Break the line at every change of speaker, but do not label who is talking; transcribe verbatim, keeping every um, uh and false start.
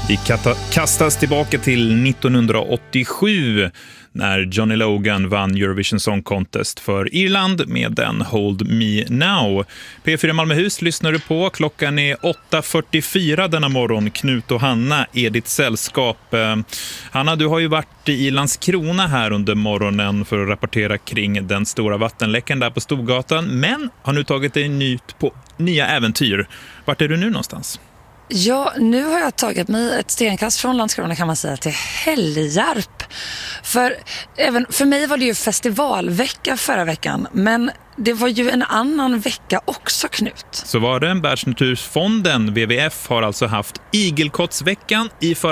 Vi kastas tillbaka till nittonhundraåttiosju när Johnny Logan vann Eurovision Song Contest för Irland med den Hold Me Now. P fyra Malmöhus lyssnar du på. Klockan är åtta fyrtiofyra denna morgon. Knut och Hanna är ditt sällskap. Hanna, du har ju varit i Landskrona här under morgonen för att rapportera kring den stora vattenläckan där på Storgatan, men har nu tagit dig nytt på nya äventyr. Vart är du nu någonstans?
Ja, nu har jag tagit mig ett stenkast från Landskrona, kan man säga, till Helgarp. För även för mig var det ju festivalvecka förra veckan, men det var ju en annan vecka också, Knut.
Så var det. Världsnaturfonden, W W F, har alltså haft Igelkottsveckan i förra